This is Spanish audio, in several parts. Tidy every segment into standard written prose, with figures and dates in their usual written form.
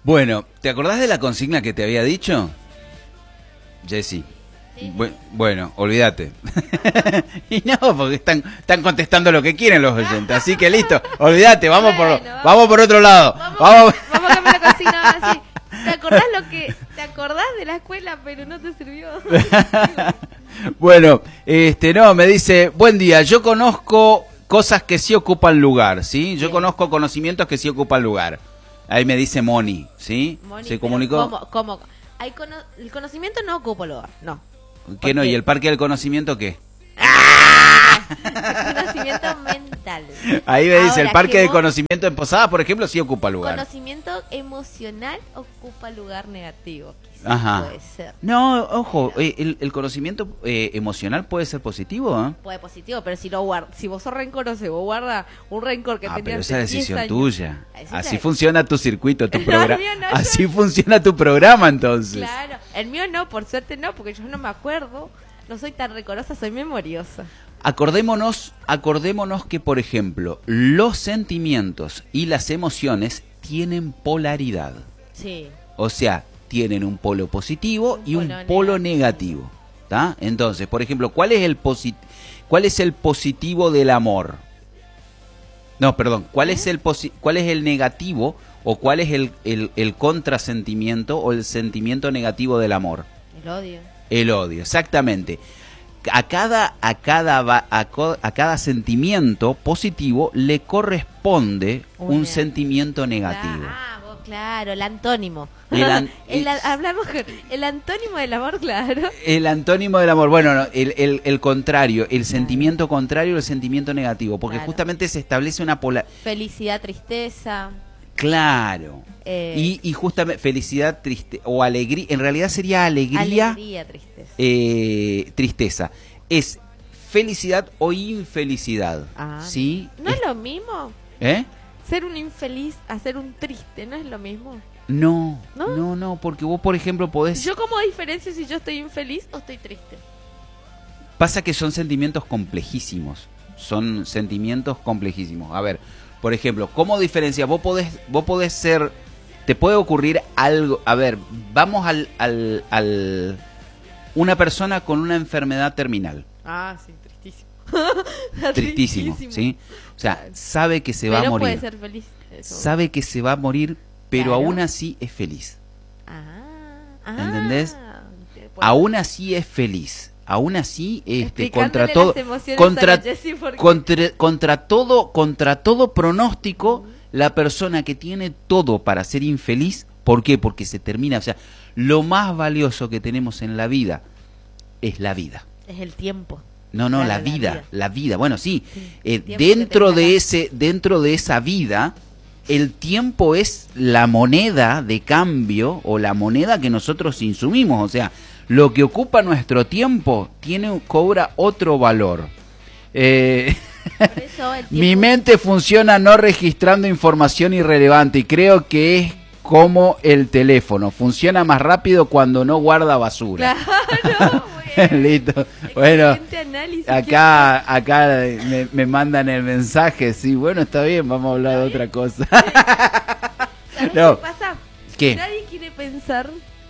Bueno, ¿te acordás de la consigna que te había dicho, Jessy? Sí. Bueno, olvídate. Y no, porque están contestando lo que quieren los oyentes. Así que listo, olvídate, vamos por otro lado. Vamos a cambiar la consigna ahora sí. ¿Te acordás de la escuela, pero no te sirvió? Bueno, no, me dice, buen día, yo conozco cosas que sí ocupan lugar, ¿sí? Yo conozco conocimientos que sí ocupan lugar. Ahí me dice Moni, ¿sí? Moni, se comunicó. ¿Cómo? El conocimiento no ocupa lugar, no. ¿Qué no? ¿Y el parque del conocimiento qué? El conocimiento mental. Ahí me dice, Ahora, el parque que del vos- conocimiento en Posadas, por ejemplo, sí ocupa lugar. Conocimiento emocional ocupa lugar negativo. Quizás Ajá. puede ser. No, ojo, el conocimiento emocional puede ser positivo, ¿eh? Puede positivo, pero si vos sos rencoroso y vos guardas un rencor que Pero tenías esa hace es 10 decisión años. tuya. Esa Así es- funciona tu circuito, tu No, programa. el mío no, Así funciona tu programa, entonces. Claro, el mío no, por suerte no, porque yo no me acuerdo. No soy tan rencorosa, soy memoriosa. Acordémonos que, por ejemplo, los sentimientos y las emociones tienen polaridad. Sí. O sea, tienen un polo positivo y un polo polo negativo. ¿Tá? Entonces, por ejemplo, ¿cuál es el positivo del amor? No, perdón, ¿cuál es el negativo o cuál es el contrasentimiento o el sentimiento negativo del amor? El odio. El odio, exactamente. A cada sentimiento positivo le corresponde un sentimiento negativo. Claro, el antónimo. Hablamos con el antónimo del amor, claro. El antónimo del amor, bueno, no, el contrario, el sentimiento contrario al sentimiento negativo, porque justamente se establece una felicidad, tristeza. Claro. Y justamente felicidad, triste o alegría, en realidad sería alegría, tristeza. Tristeza. Es felicidad o infelicidad. ¿Sí? ¿No es lo mismo? ¿Eh? Ser un infeliz a ser un triste, ¿no es lo mismo? No, ¿No? porque vos, por ejemplo, podés... ¿Yo cómo diferencio si yo estoy infeliz o estoy triste? Pasa que son sentimientos complejísimos. A ver, por ejemplo, ¿cómo diferencia? Vos podés ser... Te puede ocurrir algo... A ver, vamos al una persona con una enfermedad terminal. Sí, tristísimo. Tristísimo, ¿sí? O sea, sabe que se va a morir. Puede ser feliz. Sabe que se va a morir, pero aún así es feliz. ¿Entendés? Aún así es feliz. Aún así, contra todo pronóstico, la persona que tiene todo para ser infeliz, ¿por qué? Porque se termina, o sea, lo más valioso que tenemos en la vida es la vida. Es el tiempo. No, claro, la vida. Bueno, sí, dentro de esa vida, el tiempo es la moneda de cambio o la moneda que nosotros insumimos. O sea, lo que ocupa nuestro tiempo cobra otro valor. Mi mente funciona no registrando información irrelevante y creo que es como el teléfono. Funciona más rápido cuando no guarda basura. Claro, listo. Bueno, análisis, acá me mandan el mensaje. Sí, bueno, está bien, vamos a hablar de otra cosa. ¿Sabes No. qué pasa? ¿Qué? Nadie quiere pensar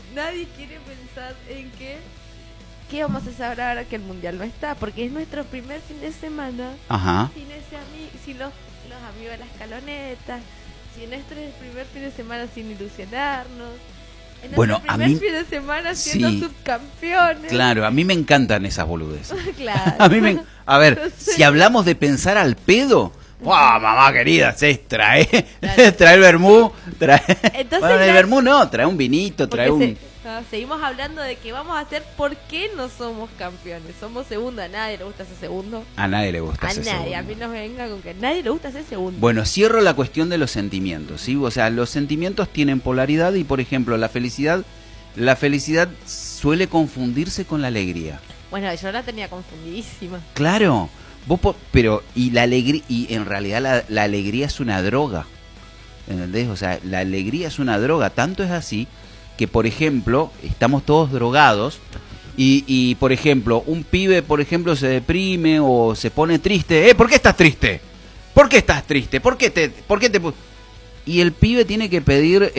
en qué vamos a hacer ahora que el mundial no está, porque es nuestro primer fin de semana. Ajá. Sin los amigos de la escaloneta, sin nuestro primer fin de semana sin ilusionarnos. En bueno, a mí fin de semana siendo subcampeones. Claro, a mí me encantan esas boludeces. Claro. A ver, si hablamos de pensar al pedo, ¡wow, mamá querida! Trae el vermú, Entonces, bueno, el vermú no, trae un vinito, seguimos hablando de que vamos a hacer por qué no somos campeones. Somos segundo, a nadie le gusta ser segundo. A nadie le gusta ser segundo. A mí no me venga con que a nadie le gusta ser segundo. Bueno, cierro la cuestión de los sentimientos, ¿sí? O sea, los sentimientos tienen polaridad y, por ejemplo, la felicidad suele confundirse con la alegría. Bueno, yo la tenía confundidísima. Claro, pero la alegría, y en realidad la alegría es una droga, ¿entendés? O sea, la alegría es una droga, tanto es así que, por ejemplo, estamos todos drogados y por ejemplo, un pibe, por ejemplo, se deprime o se pone triste. ¿Por qué estás triste? ¿Por qué estás triste? ¿Por qué te y el pibe tiene que pedir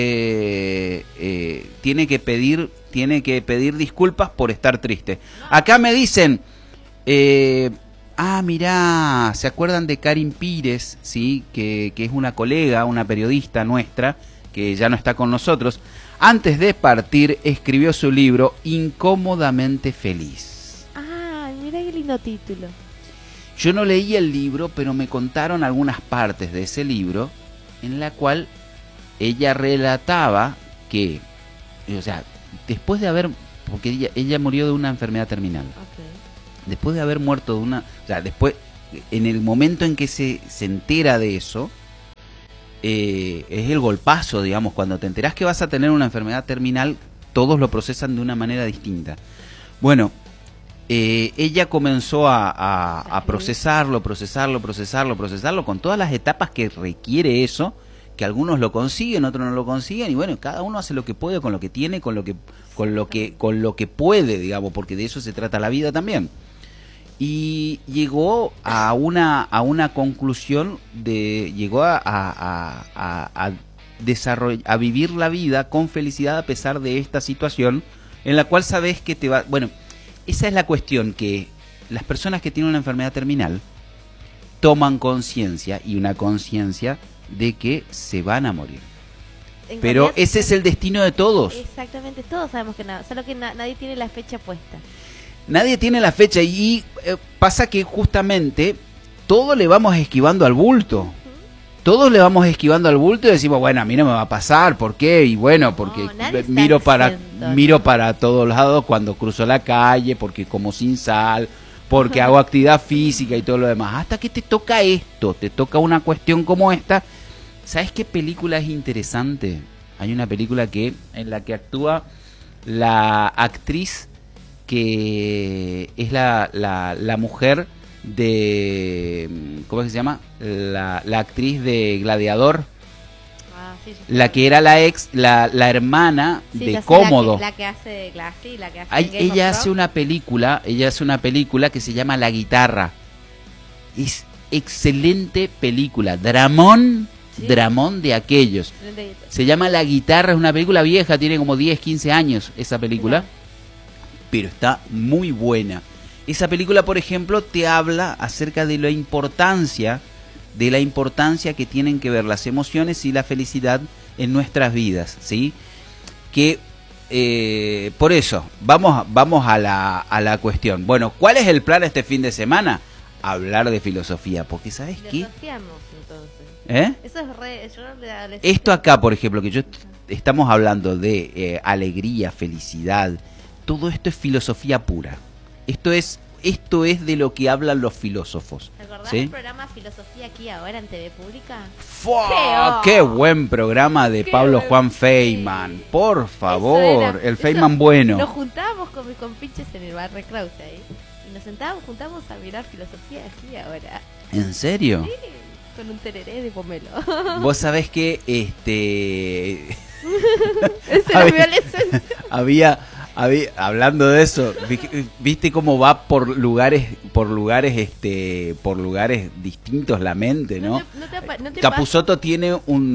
tiene que pedir disculpas por estar triste. Acá me dicen mirá, ¿se acuerdan de Karin Pires? Sí, que es una colega, una periodista nuestra, que ya no está con nosotros. Antes de partir, escribió su libro Incómodamente Feliz. Ah, mira qué lindo título. Yo no leí el libro, pero me contaron algunas partes de ese libro en la cual ella relataba que, o sea, después de haber, porque ella murió de una enfermedad terminal. Okay. Después de haber muerto de una, o sea, después, en el momento en que se entera de eso, es el golpazo, digamos, cuando te enterás que vas a tener una enfermedad terminal, todos lo procesan de una manera distinta. Bueno, ella comenzó a procesarlo con todas las etapas que requiere eso, que algunos lo consiguen, otros no lo consiguen, y bueno, cada uno hace lo que puede con lo que tiene, con lo que puede, digamos, porque de eso se trata la vida también. Y llegó a una conclusión llegó a vivir la vida con felicidad a pesar de esta situación en la cual sabes que te va, bueno, esa es la cuestión, que las personas que tienen una enfermedad terminal toman conciencia, y una conciencia de que se van a morir. Pero ese es el destino de todos. Exactamente, todos sabemos que nada, solo que nadie tiene la fecha puesta. Nadie tiene la fecha, y pasa que justamente todos le vamos esquivando al bulto. Todos le vamos esquivando al bulto y decimos, bueno, a mí no me va a pasar, ¿por qué? Y bueno, porque miro para todos lados cuando cruzo la calle, porque como sin sal, porque hago actividad física y todo lo demás. Hasta que te toca esto, te toca una cuestión como esta. ¿Sabes qué película es interesante? Hay una película en la que actúa la actriz que es la mujer de, ¿cómo es que se llama? La actriz de Gladiador, la que era la hermana de Cómodo. La que hace ella hace una película que se llama La Guitarra. Es excelente película, dramón de aquellos. Se llama La Guitarra, es una película vieja, tiene como 10, 15 años esa película, pero está muy buena. Esa película, por ejemplo, te habla acerca de la importancia que tienen que ver las emociones y la felicidad en nuestras vidas, ¿sí? Que por eso vamos a la cuestión. Bueno, ¿cuál es el plan este fin de semana? Hablar de filosofía, porque ¿sabes qué? Eso es esto acá, por ejemplo, que estamos hablando de alegría, felicidad, todo esto es filosofía pura. Esto es de lo que hablan los filósofos. ¿Te acordás del programa Filosofía Aquí Ahora en TV Pública? ¡Qué buen programa de Pablo Juan Feynman! Por favor, el Feynman bueno. Nos juntábamos con mis compinches en el bar Krause ahí, y nos juntamos a mirar Filosofía Aquí Ahora. ¿En serio? Sí, con un tereré de pomelo. Vos sabés que hablando de eso, viste cómo va por lugares distintos la mente, ¿no? Capusotto tiene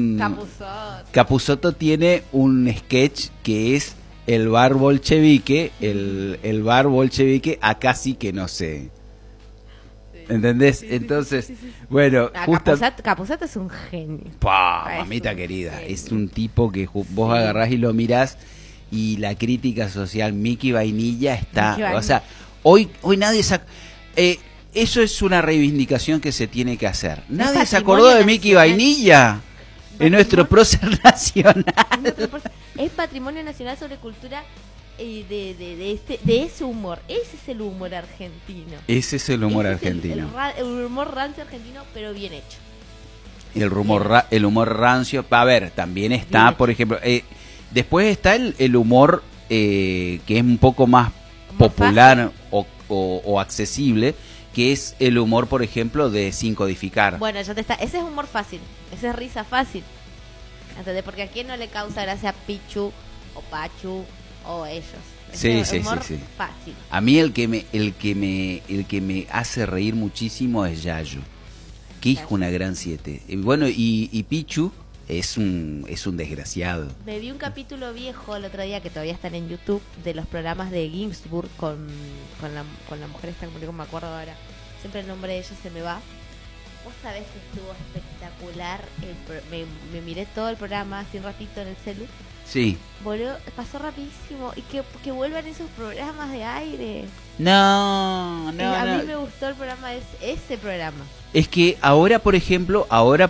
un sketch que es el bar bolchevique, el bar bolchevique, acá sí que no sé. ¿Entendés? Entonces, bueno, Capusotto es un genio. Mamita querida, es un tipo que vos agarrás y lo mirás. Y la crítica social, Mickey Vainilla está, o sea, hoy nadie eso es una reivindicación que se tiene que hacer. Nadie se acordó de Mickey Vainilla en nuestro prócer nacional. Es patrimonio nacional sobre cultura de ese humor. Ese es el humor argentino. Ese es el humor argentino. El humor rancio argentino, pero bien hecho. El humor rancio, a ver, también está, por ejemplo, después está el humor que es un poco más popular o accesible, que es el humor, por ejemplo, de Sin Codificar. Bueno, ese es humor fácil, ese es risa fácil. ¿Entendés? Porque a quién no le causa gracia Pichu o Pachu o ellos. Sí. Fácil. A mí el que me hace reír muchísimo es Yayo, que es una gran 7. Bueno, y Pichu, es un desgraciado. Me vi un capítulo viejo el otro día que todavía están en YouTube de los programas de Ginsburg con la mujer esta, como me acuerdo ahora. Siempre el nombre de ella se me va. Vos sabés que estuvo espectacular. Me miré todo el programa hace un ratito en el celu. Sí. Pasó rapidísimo. Y que vuelvan esos programas de aire. No. A mí me gustó el programa, ese programa. Es que ahora, por ejemplo,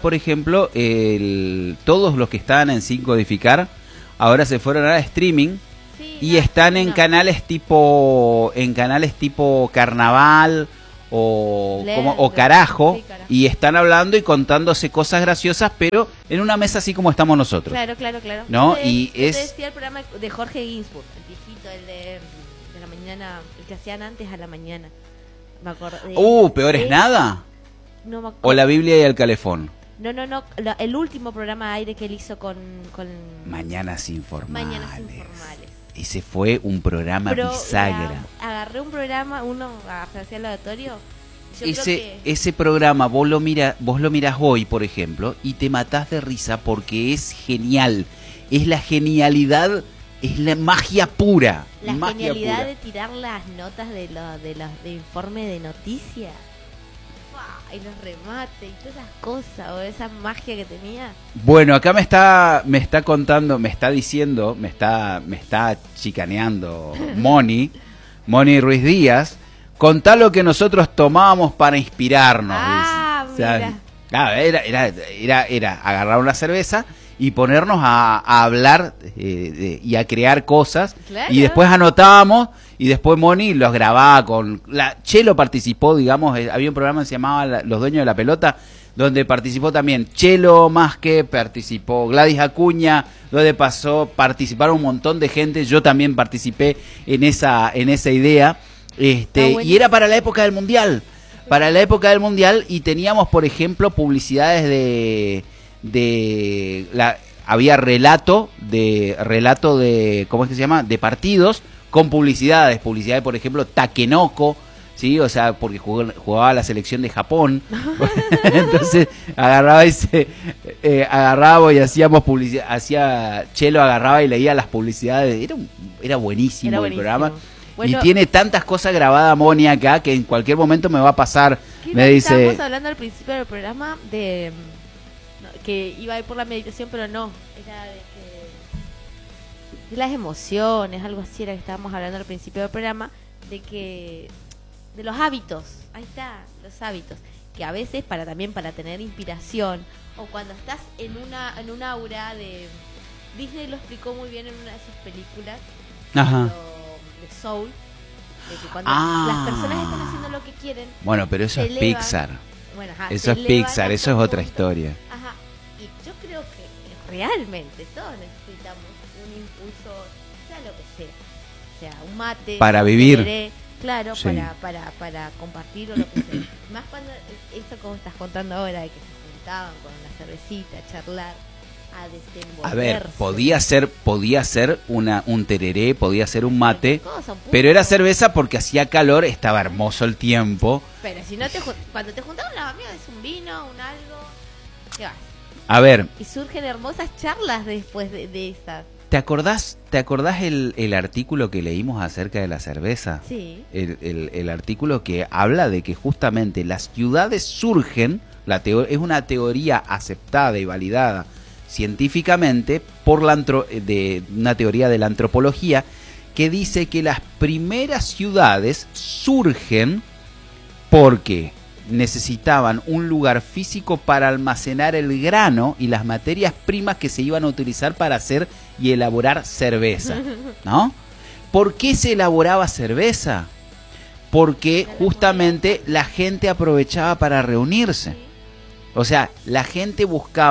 todos los que estaban en Sin Codificar, ahora se fueron a streaming. Sí, y están en canales tipo Carnaval o Carajo, sí, Carajo, y están hablando y contándose cosas graciosas, pero en una mesa así como estamos nosotros. Claro. ¿No? Yo te decía el programa de Jorge Ginsburg, el viejito, el de la mañana, el que hacían antes a la mañana. Me acuerdo. ¿Peor es nada? No me acuerdo. ¿O La Biblia y el Calefón? No. El último programa de aire que él hizo con Mañanas Informales. Mañanas Informales. Ese fue un programa bisagra. Agarré un programa, uno hacia el auditorio. Ese programa vos lo mirás hoy, por ejemplo, y te matás de risa porque es genial. Es la genialidad, es la magia pura. La genialidad pura de tirar las notas de informe de noticias. Y los remates y todas esas cosas, o esa magia que tenía. Bueno, acá me está contando, me está diciendo, me está chicaneando Moni Ruiz Díaz. Contá lo que nosotros tomábamos para inspirarnos. Dice. O sea, era agarrar una cerveza y ponernos a hablar y a crear cosas. Claro. Y después anotábamos. Y después Moni los grababa Chelo participó, digamos, había un programa que se llamaba Los Dueños de la Pelota, donde participó también Chelo Masque, participó Gladys Acuña, donde participaron un montón de gente, yo también participé en esa idea, y era para la época del Mundial, y teníamos, por ejemplo, publicidades había relato de, ¿cómo es que se llama?, de partidos, con publicidades, por ejemplo, Takenoko, ¿sí? O sea, porque jugaba la selección de Japón. Entonces agarraba y hacíamos publicidad, Chelo agarraba y leía las publicidades. Era buenísimo el programa. Bueno, y tiene tantas cosas grabadas Moni acá que en cualquier momento me va a pasar. Me dice. Estábamos hablando al principio del programa que iba a ir por la meditación, pero no, era de las emociones, algo así era que estábamos hablando al principio del programa, de los hábitos. Ahí está, los hábitos, que a veces para tener inspiración, o cuando estás en un aura de Disney, lo explicó muy bien en una de sus películas. Ajá. De Soul, de que cuando las personas están haciendo lo que quieren, bueno, pero eso es elevan, Pixar. Bueno, eso es Pixar, eso es otra historia. Ajá. Y yo creo que realmente todos necesitamos un impulso, sea lo que sea, o sea, un mate para vivir, claro, sí, para compartir o lo que sea. Más cuando eso como estás contando ahora, de que se juntaban con una cervecita a charlar, a desenvolverse. A ver, podía ser un tereré, podía ser un mate, pero era cerveza porque hacía calor, estaba hermoso el tiempo. Pero si no cuando te juntaban los amigos, es un vino, un algo, ¿qué vas? A ver. Y surgen hermosas charlas después de esas. ¿Te acordás el artículo que leímos acerca de la cerveza? Sí. El artículo que habla de que justamente las ciudades surgen, es una teoría aceptada y validada científicamente por una teoría de la antropología que dice que las primeras ciudades surgen porque necesitaban un lugar físico para almacenar el grano y las materias primas que se iban a utilizar para hacer y elaborar cerveza, ¿no? ¿Por qué se elaboraba cerveza? Porque justamente la gente aprovechaba para reunirse. O sea, la gente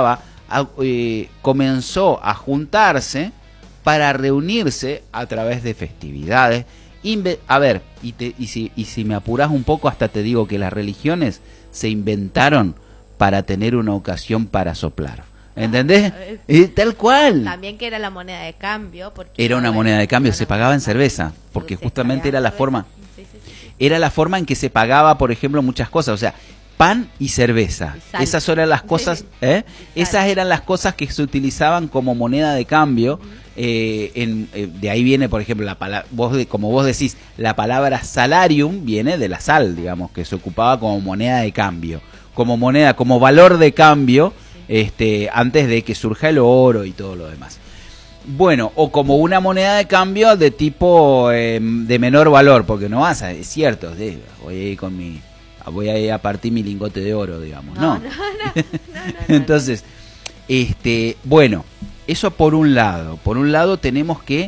comenzó a juntarse para reunirse a través de festividades. A ver, y si me apurás un poco, hasta te digo que las religiones se inventaron para tener una ocasión para soplar. ¿Entendés? Tal cual. También que era la moneda de cambio. Era una moneda de cambio, se pagaba en cerveza, porque justamente era la forma. Era la forma en que se pagaba, por ejemplo, muchas cosas. O sea, pan y cerveza. Y Esas eran las cosas, esas eran las cosas que se utilizaban como moneda de cambio. De ahí viene, por ejemplo, la palabra, como vos decís, la palabra salarium viene de la sal, digamos, que se ocupaba como moneda de cambio, como moneda, como valor de cambio, antes de que surja el oro y todo lo demás. Bueno, o como una moneda de cambio de tipo de menor valor, porque no vas a, es cierto, voy a ir a partir mi lingote de oro, digamos, no. Entonces, bueno, eso por un lado. Por un lado tenemos que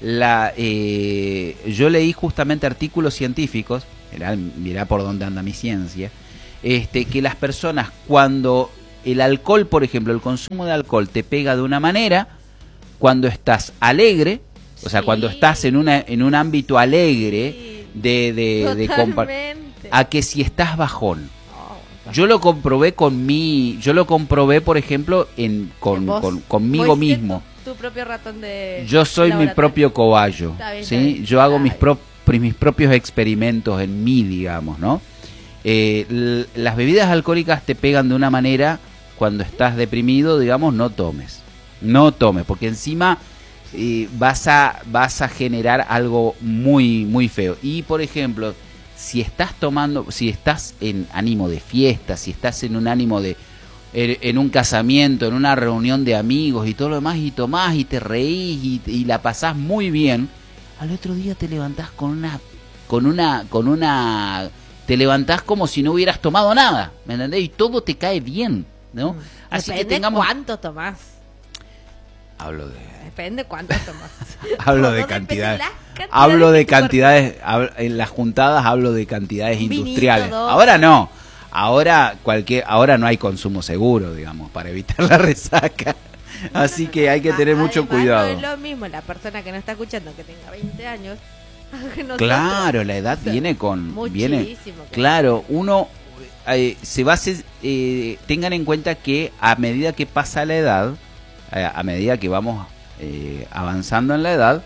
yo leí justamente artículos científicos, mirá por dónde anda mi ciencia, que las personas cuando el alcohol, por ejemplo, el consumo de alcohol te pega de una manera, cuando estás alegre, o sea, cuando estás en un ámbito alegre de compartir, a que si estás bajón. Yo lo comprobé por ejemplo, conmigo mismo. Tu propio ratón de yo soy mi propio cobayo, ¿sí? Yo hago mis propios experimentos en mí, digamos, ¿no? Las bebidas alcohólicas te pegan de una manera cuando estás deprimido, digamos, no tomes, porque encima vas a generar algo muy, muy feo. Y, por ejemplo, si estás en ánimo de fiesta, si estás en un ánimo en un casamiento, en una reunión de amigos y todo lo demás, y tomás y te reís y la pasás muy bien, al otro día te levantás te levantás como si no hubieras tomado nada, ¿me entendés? Y todo te cae bien, ¿no? Así que ¿cuánto tomás? Depende cuánto tomás. Hablo de cantidades. Hablo de cantidades, en las juntadas hablo de cantidades industriales. Ahora no. Ahora no hay consumo seguro, digamos, para evitar la resaca. Así que hay que tener mucho cuidado. No es lo mismo la persona que no está escuchando que tenga 20 años. Claro, la edad viene con claro, uno tengan en cuenta que a medida que pasa la edad, a medida que vamos avanzando en la edad,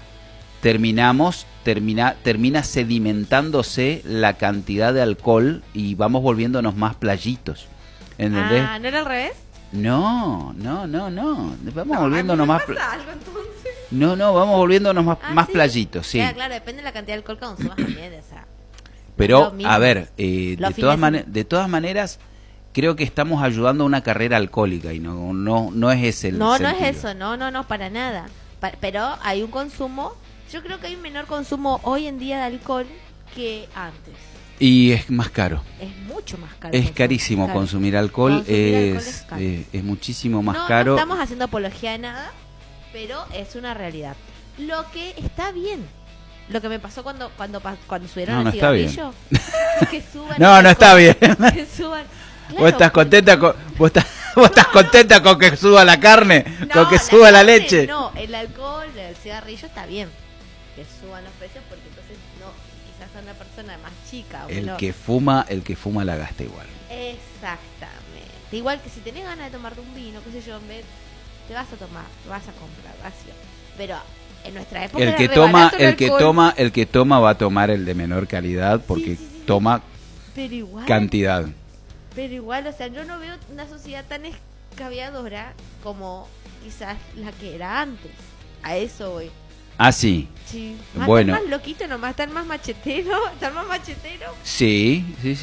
termina sedimentándose la cantidad de alcohol y vamos volviéndonos más playitos, ¿entendés? ¿No era al revés? No, vamos volviéndonos más vamos volviéndonos más playitos, sí. Claro, depende de la cantidad de alcohol que consumas también, pero a ver, de todas maneras creo que estamos ayudando a una carrera alcohólica y no es ese el sentido. No es eso, no, para nada. Pero hay un consumo, yo creo que hay un menor consumo hoy en día de alcohol que antes. Y es más caro. Es mucho más caro. Es carísimo consumir alcohol. Es muchísimo más caro. No estamos haciendo apología de nada, pero es una realidad. Lo que está bien. Lo que me pasó cuando subieron el cigarrillo. Es que suban no está bien. Que suban. Claro, ¿Vos estás contenta vos estás contenta con que suba la carne? ¿Con que suba la leche? No, el alcohol, el cigarrillo está bien. Que suban los precios porque entonces quizás a una persona más chica o el que fuma la gasta igual. Exactamente. Igual que si tenés ganas de tomarte un vino, qué sé yo, te vas a tomar, te vas a comprar, pero en nuestra época el que toma va a tomar el de menor calidad porque toma cantidad. Pero igual, o sea, yo no veo una sociedad tan escabiadora como quizás la que era antes. A eso voy. Ah, sí. Sí. Bueno. Están más loquitos nomás, están más macheteros. Sí.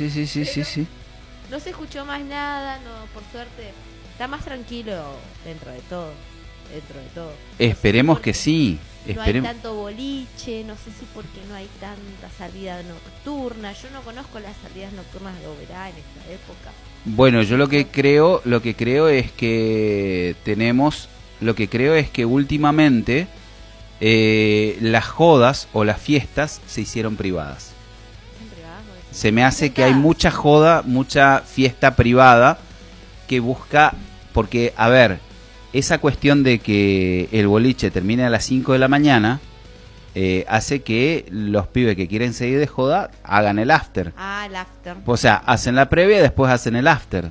No se escuchó más nada, no, por suerte. Está más tranquilo dentro de todo. Esperemos que sí. No hay tanto boliche, no sé si porque no hay tanta salida nocturna. Yo no conozco las salidas nocturnas de Oberá en esta época. Bueno, yo lo que creo es que últimamente las jodas o las fiestas se hicieron privadas. Se me hace que hay mucha joda, mucha fiesta privada que busca, porque a ver, esa cuestión de que el boliche termine a las 5 de la mañana hace que los pibes que quieren seguir de joda hagan el after. El after. O sea, hacen la previa y después hacen el after.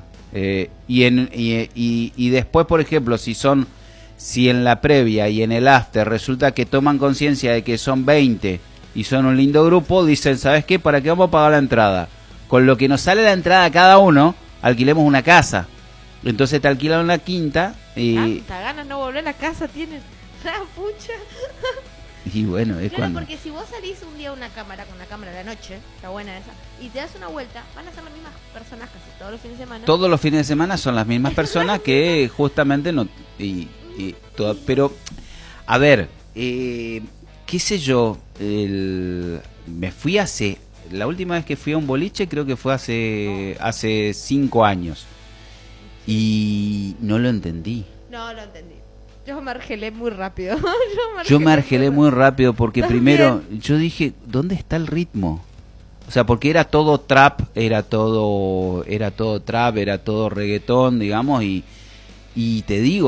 Y después, por ejemplo, si en la previa y en el after resulta que toman conciencia de que son 20 y son un lindo grupo, dicen, ¿sabes qué? ¿Para qué vamos a pagar la entrada? Con lo que nos sale la entrada a cada uno, alquilemos una casa. Entonces te alquilaron la quinta. Tanta ganas no volver a casa tienen. Pucha. Y bueno, es claro, cuando... porque si vos salís un día con una cámara de la noche, está buena esa, y te das una vuelta, van a ser las mismas personas casi todos los fines de semana. Todos los fines de semana son las mismas personas que justamente no... pero, a ver, qué sé yo, me fui la última vez que fui a un boliche creo que fue hace 5 años. Y no lo entendí. No lo entendí. Yo me argelé muy rápido. Yo me argelé muy rápido porque también. Primero yo dije, ¿dónde está el ritmo? O sea, porque era todo trap, era todo trap, era todo reggaetón, digamos, y te digo,